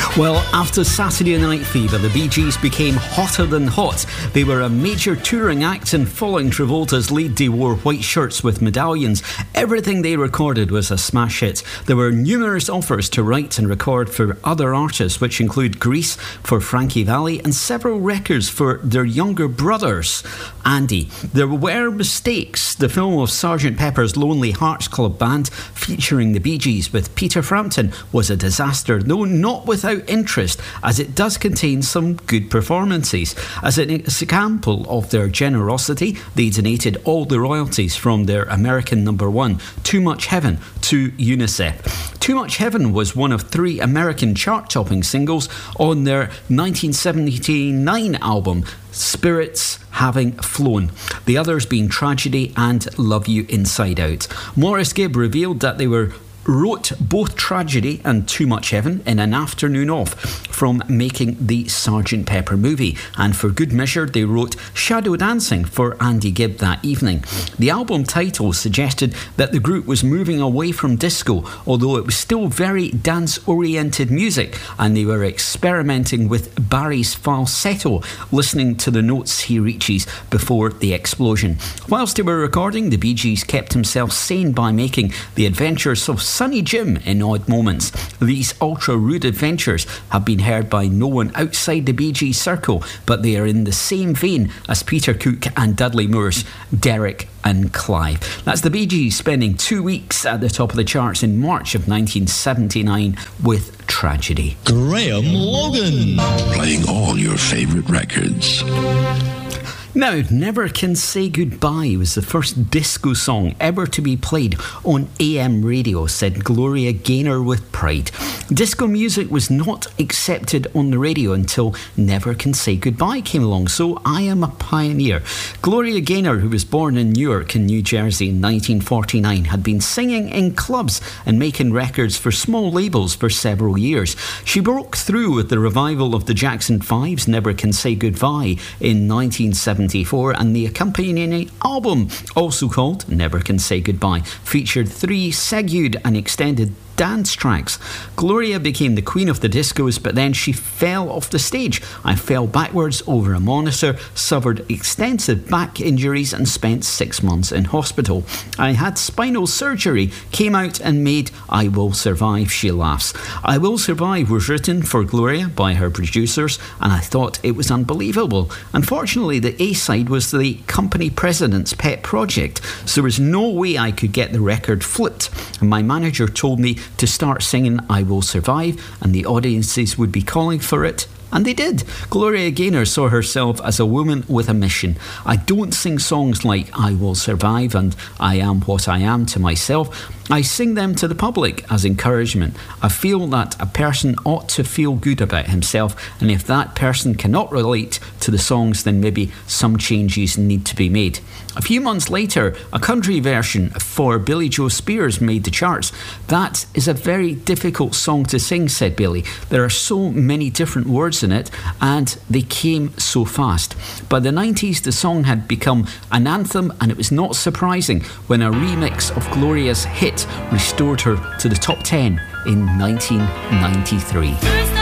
Well, after Saturday Night Fever, the Bee Gees became hotter than hot. They were a major touring act, and following Travolta's lead, they wore white shirts with medallions. Everything they recorded was a smash hit. There were numerous offers to write and record for other artists, which include Grease for Frankie Valli and several records for their younger brothers, Andy. There were mistakes. The film of Sgt. Pepper's Lonely Hearts Club Band, featuring the Bee Gees with Peter Frampton, was a disaster, though not without interest, as it does contain some good performances. As an example of their generosity, they donated all the royalties from their American number one, Too Much Heaven, to UNICEF. Too Much Heaven was one of 3 American chart-topping singles on their 1979 album, Spirits Having Flown, the others being Tragedy and Love You Inside Out. Maurice Gibb revealed that they wrote both Tragedy and Too Much Heaven in an afternoon off from making the Sgt. Pepper movie, and for good measure they wrote Shadow Dancing for Andy Gibb that evening. The album title suggested that the group was moving away from disco, although it was still very dance-oriented music, and they were experimenting with Barry's falsetto, listening to the notes he reaches before the explosion. Whilst they were recording, the Bee Gees kept himself sane by making the adventures of Sonny Jim in odd moments. These ultra-rude adventures have been heard by no one outside the Bee Gees circle, but they are in the same vein as Peter Cook and Dudley Moore's Derek and Clive. That's the Bee Gees spending 2 weeks at the top of the charts in March of 1979 with Tragedy. Graham Logan, playing all your favourite records. Now, Never Can Say Goodbye was the first disco song ever to be played on AM radio, said Gloria Gaynor with pride. Disco music was not accepted on the radio until Never Can Say Goodbye came along, so I am a pioneer. Gloria Gaynor, who was born in Newark in New Jersey in 1949, had been singing in clubs and making records for small labels for several years. She broke through with the revival of the Jackson 5's Never Can Say Goodbye in 1974, and the accompanying album, also called Never Can Say Goodbye, featured 3 segued and extended dance tracks. Gloria became the queen of the discos, but then she fell off the stage. I fell backwards over a monitor, suffered extensive back injuries and spent 6 months in hospital. I had spinal surgery, came out and made I Will Survive, she laughs. I Will Survive was written for Gloria by her producers, and I thought it was unbelievable. Unfortunately, the A-side was the company president's pet project, so there was no way I could get the record flipped, and my manager told me to start singing I Will Survive, and the audiences would be calling for it, and they did. Gloria Gaynor saw herself as a woman with a mission. I don't sing songs like I Will Survive and I Am What I Am to myself. I sing them to the public as encouragement. I feel that a person ought to feel good about himself, and if that person cannot relate to the songs, then maybe some changes need to be made. A few months later, a country version for Billy Joe Spears made the charts. That is a very difficult song to sing, said Billy. There are so many different words in it, and they came so fast. By the 90s, the song had become an anthem, and it was not surprising when a remix of Gloria's hit restored her to the top 10 in 1993.